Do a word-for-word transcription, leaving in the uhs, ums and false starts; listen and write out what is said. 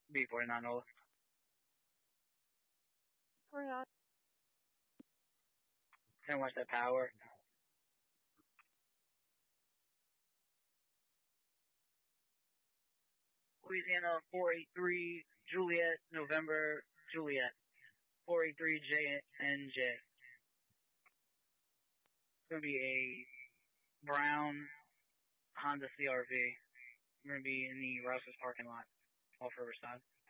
B forty-nine Ola. forty-nine. Can't watch that power. Louisiana four eight three Juliet November Juliet four eight three J N J. It's gonna be a brown Honda C R V. We're gonna be in the Rouse's parking lot off Riverside.